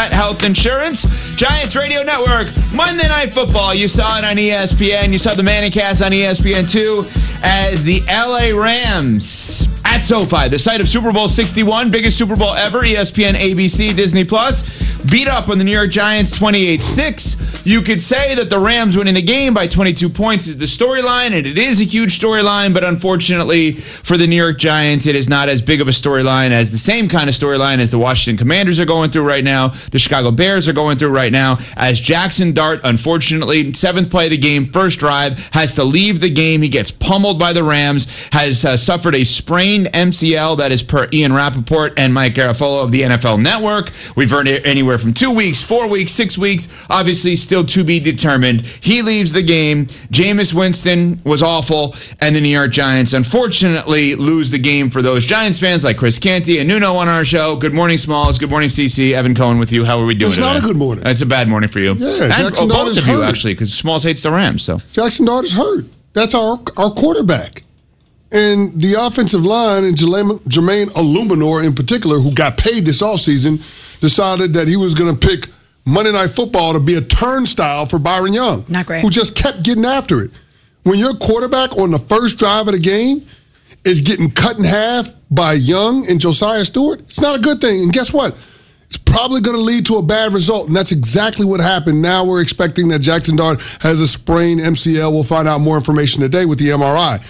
that health insurance. Giants Radio Network, Monday Night Football. You saw it on ESPN. You saw the Manicast on ESPN too, as the LA Rams at SoFi, the site of Super Bowl 61, biggest Super Bowl ever, ESPN, ABC, Disney+, beat up on the New York Giants 28-6. You could say that the Rams winning the game by 22 points is the storyline, and it is a huge storyline, but unfortunately for the New York Giants, it is not as big of a storyline as the same kind of storyline as the Washington Commanders are going through right now, the Chicago Bears are going through right now, as Jackson Dart, unfortunately, 7th play of the game, first drive, has to leave the game. He gets pummeled by the Rams, has suffered a sprained MCL, that is per Ian Rappaport and Mike Garafolo of the NFL Network. We've heard anywhere from 2 weeks, 4 weeks, 6 weeks, obviously still to be determined. He leaves the game. Jameis Winston was awful, and the New York Giants unfortunately lose the game for those Giants fans like Chris Canty and Nuno on our show. Good morning, Smalls. Good morning, CC. Evan Cohen with you. How are we doing? It's not a good morning. It's a bad morning for you. Yeah, and Jackson Dart both is of you, hurt. actually, because Smalls hates the Rams. So Jackson Dart is hurt. That's our quarterback. And the offensive line, and Jermaine Illuminor in particular, who got paid this offseason, decided that he was going to pick Monday Night Football to be a turnstile for Byron Young. Not great. Who just kept getting after it. When your quarterback on the first drive of the game is getting cut in half by Young and Josiah Stewart, it's not a good thing. And guess what? It's probably going to lead to a bad result, and that's exactly what happened. Now we're expecting that Jackson Dart has a sprained MCL. We'll find out more information today with the MRI.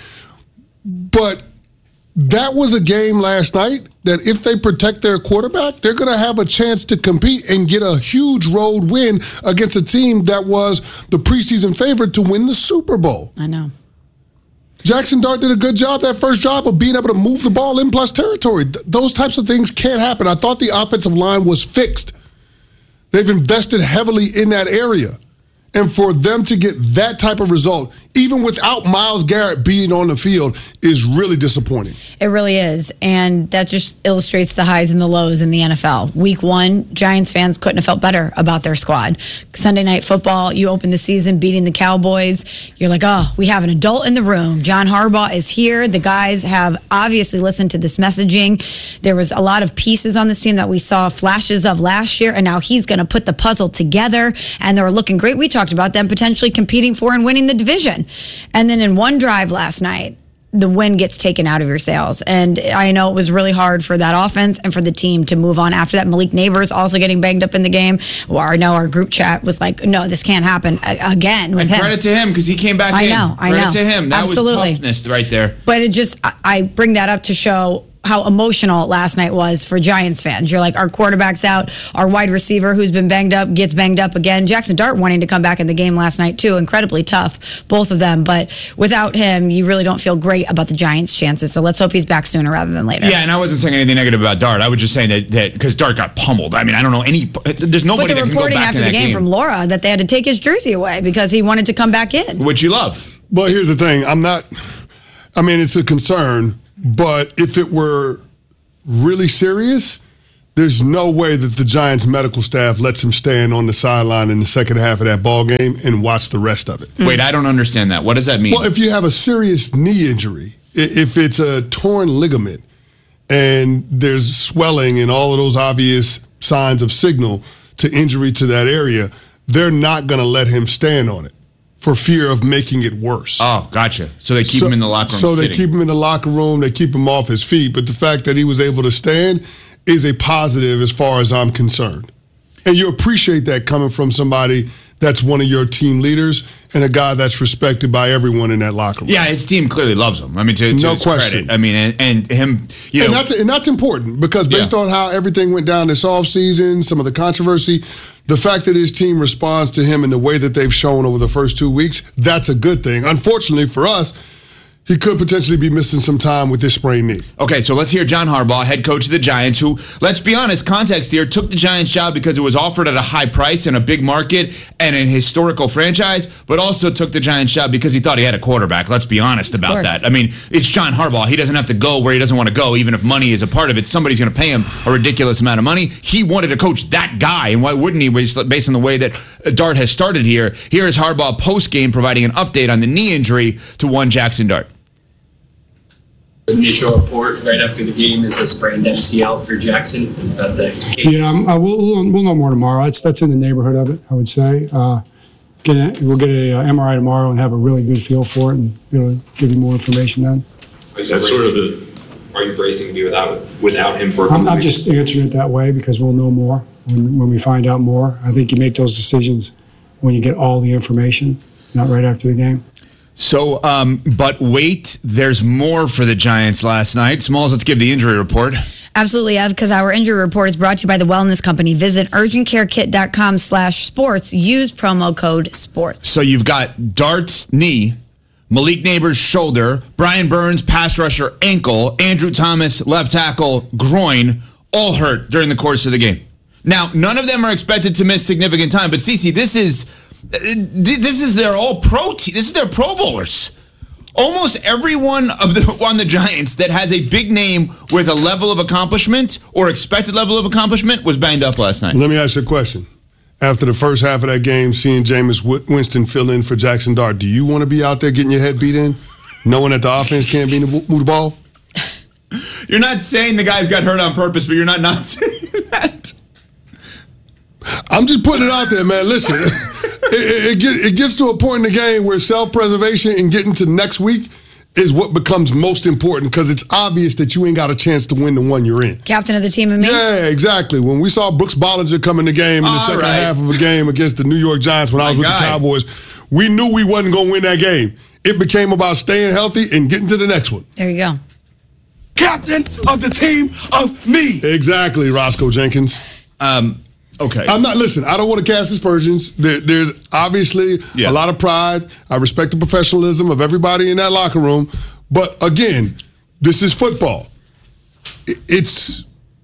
But that was a game last night that if they protect their quarterback, they're going to have a chance to compete and get a huge road win against a team that was the preseason favorite to win the Super Bowl. I know. Jackson Dart did a good job that first drive of being able to move the ball in plus territory. Those types of things can't happen. I thought the offensive line was fixed. They've invested heavily in that area. And for them to get that type of result, even without Myles Garrett being on the field, is really disappointing. It really is. And that just illustrates the highs and the lows in the NFL. Week 1, Giants fans couldn't have felt better about their squad. Sunday Night Football, you open the season beating the Cowboys. You're like, oh, we have an adult in the room. John Harbaugh is here. The guys have obviously listened to this messaging. There was a lot of pieces on this team that we saw flashes of last year, and now he's going to put the puzzle together, and they're looking great. We talked about them potentially competing for and winning the division. And then in one drive last night, the win gets taken out of your sails. And I know it was really hard for that offense and for the team to move on after that. Malik Neighbors also getting banged up in the game. Well, I know our group chat was like, no, this can't happen again with and him. Credit to him because he came back in. I know. Credit to him. That Absolutely. was toughness right there. But it just, I bring that up to show how emotional last night was for Giants fans. You're like, our quarterback's out, our wide receiver who's been banged up gets banged up again. Jackson Dart wanting to come back in the game last night too, incredibly tough, both of them. But without him, you really don't feel great about the Giants' chances. So let's hope he's back sooner rather than later. Yeah, and I wasn't saying anything negative about Dart. I was just saying that because Dart got pummeled. I mean, I don't know there's nobody that can go back in that game. But the reporting after the game from Laura that they had to take his jersey away because he wanted to come back in. Which you love. But here's the thing. It's a concern, but if it were really serious, there's no way that the Giants medical staff lets him stand on the sideline in the second half of that ball game and watch the rest of it. Wait, I don't understand that. What does that mean? Well, if you have a serious knee injury, if it's a torn ligament and there's swelling and all of those obvious signs of signal to injury to that area, they're not going to let him stand on it for fear of making it worse. Oh, gotcha. So they keep him in the locker room they keep him in the locker room. They keep him off his feet. But the fact that he was able to stand is a positive as far as I'm concerned. And you appreciate that coming from somebody that's one of your team leaders and a guy that's respected by everyone in that locker room. Yeah, his team clearly loves him. I mean, to no his question. credit. I mean, and him, and that's important because based on how everything went down this offseason, some of the controversy, the fact that his team responds to him in the way that they've shown over the first 2 weeks, that's a good thing. Unfortunately for us, he could potentially be missing some time with this sprained knee. Okay, so let's hear John Harbaugh, head coach of the Giants, who, let's be honest, context here, took the Giants job because it was offered at a high price in a big market and an historical franchise, but also took the Giants job because he thought he had a quarterback. Let's be honest about that. I mean, it's John Harbaugh. He doesn't have to go where he doesn't want to go, even if money is a part of it. Somebody's going to pay him a ridiculous amount of money. He wanted to coach that guy, and why wouldn't he, based on the way that Dart has started here? Here is Harbaugh post-game providing an update on the knee injury to one Jackson Dart. The initial report right after the game is a sprained MCL for Jackson. Is that the case? Yeah, we'll know more tomorrow. That's in the neighborhood of it, I would say. We'll get a MRI tomorrow and have a really good feel for it, and give you more information then. Are you bracing to be without him for a couple I'm weeks? just answering it that way because we'll know more when we find out more. I think you make those decisions when you get all the information, not right after the game. So, but wait, there's more for the Giants last night. Smalls, let's give the injury report. Absolutely, Ev, because our injury report is brought to you by the Wellness Company. Visit urgentcarekit.com/sports. Use promo code SPORTS. So you've got Dart's knee, Malik Neighbors' shoulder, Brian Burns, pass rusher, ankle, Andrew Thomas, left tackle, groin, all hurt during the course of the game. Now, none of them are expected to miss significant time, but Cece, this is their all-pro team. This is their Pro Bowlers. Almost everyone on the Giants that has a big name with a level of accomplishment or expected level of accomplishment was banged up last night. Let me ask you a question. After the first half of that game, seeing Jameis Winston fill in for Jackson Dart, do you want to be out there getting your head beat in, knowing that the offense can't move the ball? You're not saying the guys got hurt on purpose, but you're not saying that. I'm just putting it out there, man. Listen, it gets to a point in the game where self-preservation and getting to next week is what becomes most important because it's obvious that you ain't got a chance to win the one you're in. Captain of the team and me? Yeah, exactly. When we saw Brooks Bollinger come in the game in the second half of a game against the New York Giants when I was with the Cowboys, we knew we wasn't going to win that game. It became about staying healthy and getting to the next one. There you go. Captain of the team of me. Exactly, Roscoe Jenkins. Okay. I don't want to cast aspersions. There's obviously a lot of pride. I respect the professionalism of everybody in that locker room. But again, this is football. It's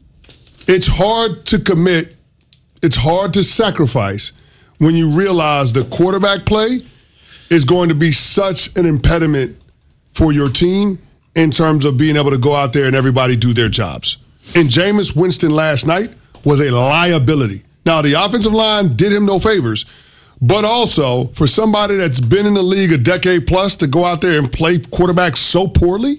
hard to commit. It's hard to sacrifice when you realize the quarterback play is going to be such an impediment for your team in terms of being able to go out there and everybody do their jobs. And Jameis Winston last night was a liability. Now, the offensive line did him no favors, but also for somebody that's been in the league a decade plus to go out there and play quarterback so poorly,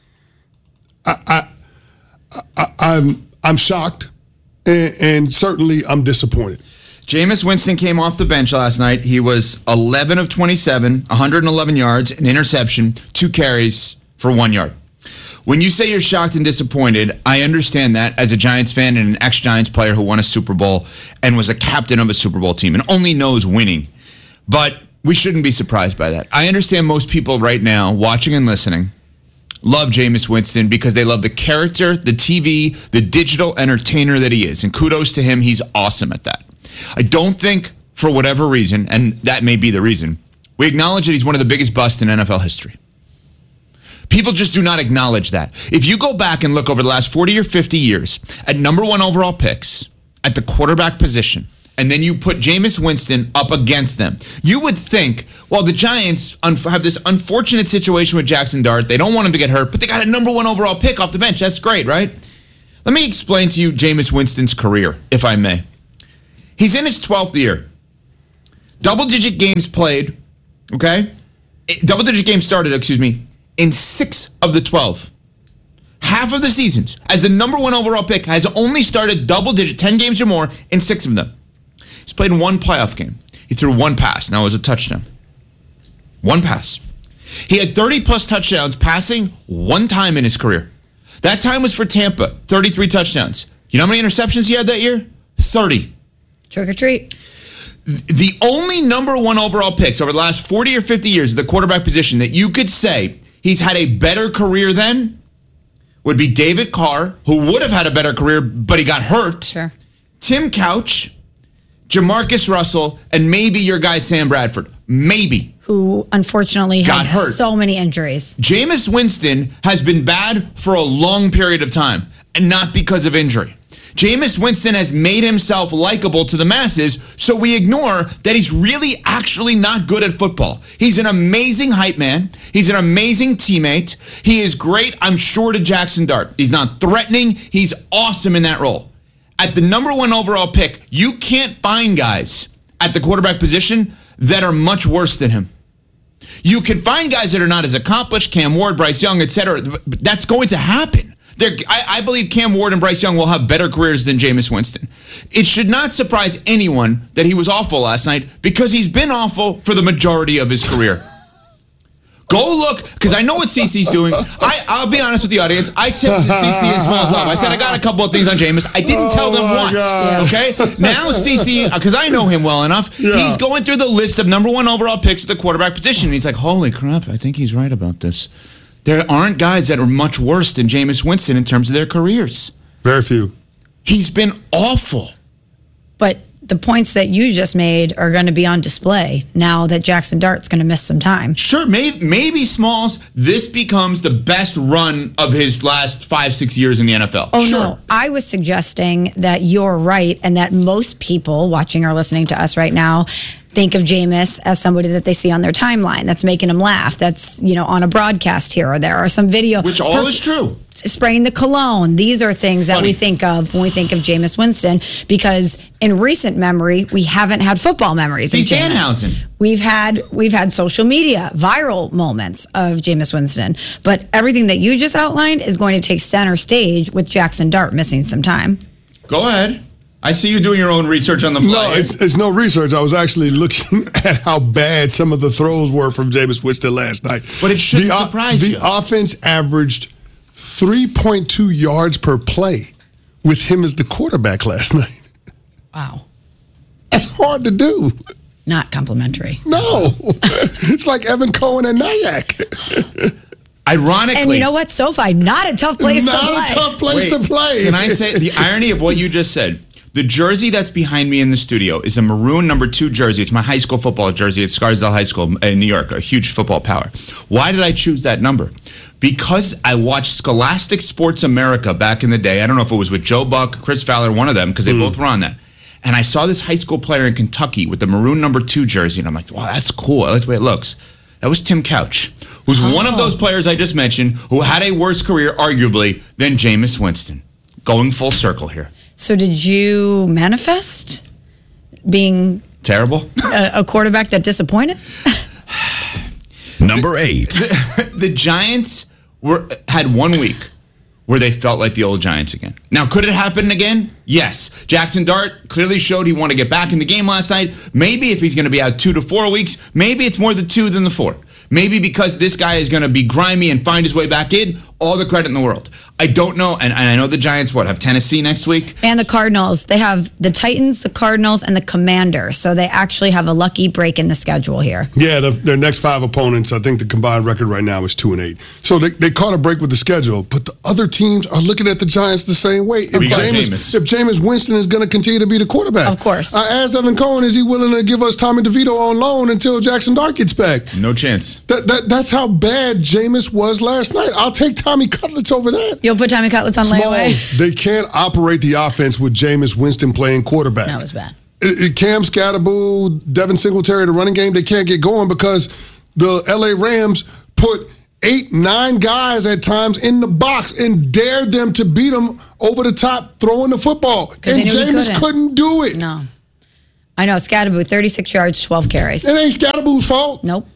I'm shocked, and certainly I'm disappointed. Jameis Winston came off the bench last night. He was 11 of 27, 111 yards, an interception, 2 carries for 1 yard. When you say you're shocked and disappointed, I understand that as a Giants fan and an ex-Giants player who won a Super Bowl and was a captain of a Super Bowl team and only knows winning. But we shouldn't be surprised by that. I understand most people right now watching and listening love Jameis Winston because they love the character, the TV, the digital entertainer that he is. And kudos to him, he's awesome at that. I don't think, for whatever reason, and that may be the reason, we acknowledge that he's one of the biggest busts in NFL history. People just do not acknowledge that. If you go back and look over the last 40 or 50 years at number 1 overall picks at the quarterback position, and then you put Jameis Winston up against them, you would think, well, the Giants have this unfortunate situation with Jackson Dart. They don't want him to get hurt, but they got a number 1 overall pick off the bench. That's great, right? Let me explain to you Jameis Winston's career, if I may. He's in his 12th year. Double-digit games played, okay? Double-digit games started, in 6 of the 12. Half of the seasons, as the number 1 overall pick, has only started double-digit, 10 games or more, in 6 of them. He's played in 1 playoff game. He threw 1 pass. Now it was a touchdown. 1 pass. He had 30-plus touchdowns passing 1 time in his career. That time was for Tampa, 33 touchdowns. You know how many interceptions he had that year? 30. Trick or treat. The only number 1 overall picks over the last 40 or 50 years of the quarterback position that you could say he's had a better career than would be David Carr, who would have had a better career, but he got hurt. Sure. Tim Couch, Jamarcus Russell, and maybe your guy Sam Bradford. Maybe. Who unfortunately got hurt. So many injuries. Jameis Winston has been bad for a long period of time, and not because of injury. Jameis Winston has made himself likable to the masses, so we ignore that he's really actually not good at football. He's an amazing hype man. He's an amazing teammate. He is great, I'm sure, to Jackson Dart. He's not threatening. He's awesome in that role. At the number 1 overall pick, you can't find guys at the quarterback position that are much worse than him. You can find guys that are not as accomplished, Cam Ward, Bryce Young, etc. That's going to happen. I believe Cam Ward and Bryce Young will have better careers than Jameis Winston. It should not surprise anyone that he was awful last night because he's been awful for the majority of his career. Go look, because I know what CC's doing. I'll be honest with the audience. I tipped CC and Smalls off. I said I got a couple of things on Jameis. I didn't tell them what. Okay? Now CC, because I know him well enough, he's going through the list of number 1 overall picks at the quarterback position. And he's like, holy crap, I think he's right about this. There aren't guys that are much worse than Jameis Winston in terms of their careers. Very few. He's been awful. But the points that you just made are going to be on display now that Jackson Dart's going to miss some time. Sure, maybe Smalls, this becomes the best run of his last 5-6 years in the NFL. Oh, sure. No. I was suggesting that you're right and that most people watching or listening to us right now think of Jameis as somebody that they see on their timeline that's making them laugh. That's, on a broadcast here or there or some video. Which all is true. Spraying the cologne. These are things that we think of when we think of Jameis Winston because in recent memory, we haven't had football memories He's of Jameis. Danhausen. We've had social media, viral moments of Jameis Winston. But everything that you just outlined is going to take center stage with Jackson Dart missing some time. Go ahead. I see you doing your own research on the fly. No, it's no research. I was actually looking at how bad some of the throws were from Jameis Winston last night. But it shouldn't surprise you. The offense averaged 3.2 yards per play with him as the quarterback last night. Wow. That's hard to do. Not complimentary. No. It's like Evan Cohen and Nyack. Ironically. And you know what? SoFi, not a tough place to play. Not a tough place to play. Can I say the irony of what you just said? The jersey that's behind me in the studio is a maroon number 2 jersey. It's my high school football jersey at Scarsdale High School in New York, a huge football power. Why did I choose that number? Because I watched Scholastic Sports America back in the day. I don't know if it was with Joe Buck, Chris Fowler, one of them, because they both were on that. And I saw this high school player in Kentucky with the maroon number 2 jersey, and I'm like, wow, that's cool. I like the way it looks. That was Tim Couch, who's one of those players I just mentioned who had a worse career, arguably, than Jameis Winston. Going full circle here. So did you manifest being terrible? A quarterback that disappointed? Number 8. The Giants had 1 week where they felt like the old Giants again. Now, could it happen again? Yes. Jackson Dart clearly showed he wanted to get back in the game last night. Maybe if he's going to be out 2 to 4 weeks, maybe it's more the 2 than the 4. Maybe because this guy is going to be grimy and find his way back in, all the credit in the world. I don't know, and I know the Giants, have Tennessee next week? And the Cardinals. They have the Titans, the Cardinals, and the Commanders. So they actually have a lucky break in the schedule here. Yeah, their next 5 opponents, I think the combined record right now is 2-8. So they caught a break with the schedule, but the other teams are looking at the Giants the same way. If Jameis Winston is going to continue to be the quarterback. Of course. I asked Evan Cohen, is he willing to give us Tommy DeVito on loan until Jackson Dart gets back? No chance. That's how bad Jameis was last night. I'll take Tommy Cutlets over that. You'll put Tommy Cutlets on layaway? They can't operate the offense with Jameis Winston playing quarterback. That was bad. Cam Scatterboo, Devin Singletary, the running game, they can't get going because the LA Rams put 8-9 guys at times in the box and dared them to beat them over the top throwing the football. And Jameis couldn't do it. No. I know. Scatterboo, 36 yards, 12 carries. It ain't Scatterboo's fault. Nope.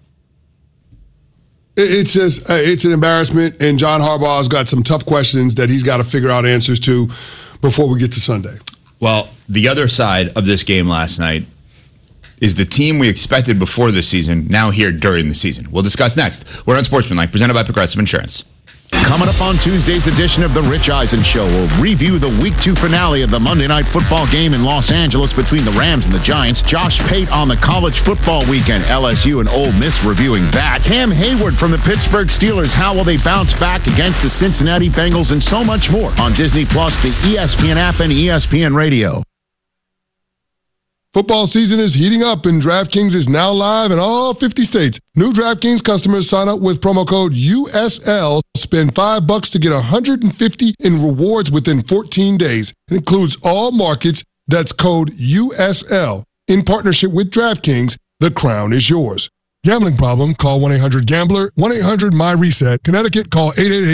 It's just, it's an embarrassment, and John Harbaugh's got some tough questions that he's got to figure out answers to before we get to Sunday. Well, the other side of this game last night is the team we expected before the season, now here during the season. We'll discuss next. We're on Sportsmanlike, presented by Progressive Insurance. Coming up on Tuesday's edition of The Rich Eisen Show, we'll review the Week 2 finale of the Monday Night Football game in Los Angeles between the Rams and the Giants. Josh Pate on the college football weekend, LSU and Ole Miss reviewing that. Cam Hayward from the Pittsburgh Steelers, how will they bounce back against the Cincinnati Bengals, and so much more on Disney+, the ESPN app, and ESPN Radio. Football season is heating up, and DraftKings is now live in all 50 states. New DraftKings customers sign up with promo code USL. Spend $5 to get $150 in rewards within 14 days. It includes all markets. That's code USL. In partnership with DraftKings, the crown is yours. Gambling problem? Call 1-800-GAMBLER, 1-800-MY-RESET. Connecticut, call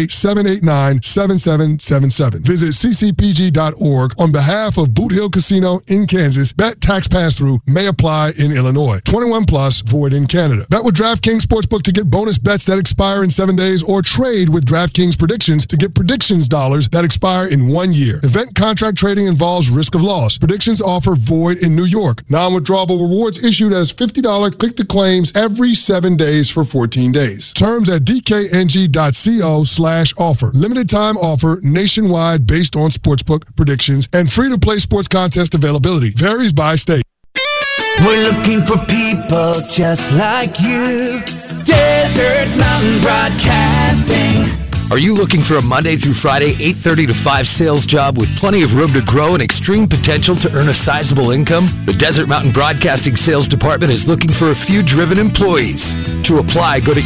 888-789-7777. Visit ccpg.org on behalf of Boot Hill Casino in Kansas. Bet tax pass-through may apply in Illinois. 21 plus, void in Canada. Bet with DraftKings Sportsbook to get bonus bets that expire in 7 days, or trade with DraftKings Predictions to get predictions dollars that expire in 1 year. Event contract trading involves risk of loss. Predictions offer void in New York. Non-withdrawable rewards issued as $50 click-to-claims every 7 days for 14 days. Terms at dkng.co/offer. Limited time offer nationwide based on sportsbook predictions and free-to-play sports contest availability. Varies by state. We're looking for people just like you. Desert Mountain Broadcasting. Are you looking for a Monday through Friday, 8:30 to 5 sales job with plenty of room to grow and extreme potential to earn a sizable income? The Desert Mountain Broadcasting Sales Department is looking for a few driven employees. To apply, go to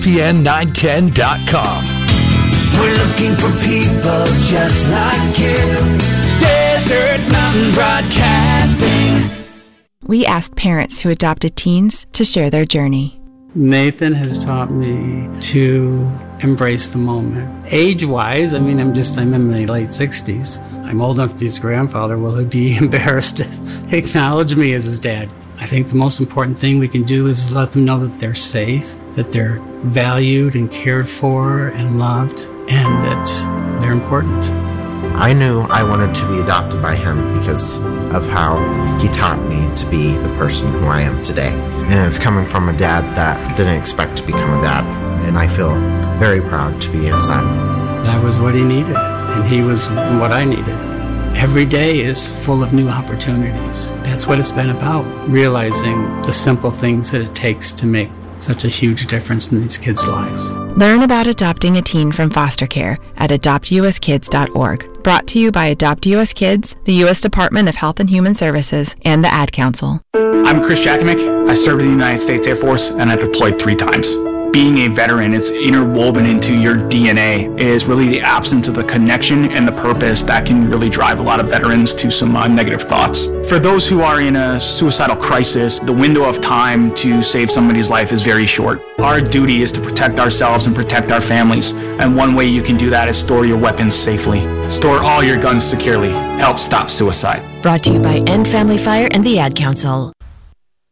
ESPN910.com. We're looking for people just like you. Desert Mountain Broadcasting. We asked parents who adopted teens to share their journey. Nathan has taught me to embrace the moment. Age-wise, I'm in my late 60s. I'm old enough to be his grandfather. Will he be embarrassed to acknowledge me as his dad? I think the most important thing we can do is let them know that they're safe, that they're valued and cared for and loved, and that they're important. I knew I wanted to be adopted by him because of how he taught me to be the person who I am today. And it's coming from a dad that didn't expect to become a dad. And I feel very proud to be his son. That was what he needed, and he was what I needed. Every day is full of new opportunities. That's what it's been about, realizing the simple things that it takes to make such a huge difference in these kids' lives. Learn about adopting a teen from foster care at adoptuskids.org. Brought to you by Adopt US Kids, the U.S. Department of Health and Human Services, and the Ad Council. I'm Chris Jakimick. I served in the United States Air Force, and I deployed 3 times. Being a veteran, it's interwoven into your DNA. It is really the absence of the connection and the purpose that can really drive a lot of veterans to some negative thoughts. For those who are in a suicidal crisis, the window of time to save somebody's life is very short. Our duty is to protect ourselves and protect our families, and one way you can do that is store your weapons safely. Store all your guns securely. Help stop suicide. Brought to you by End Family Fire and the Ad Council.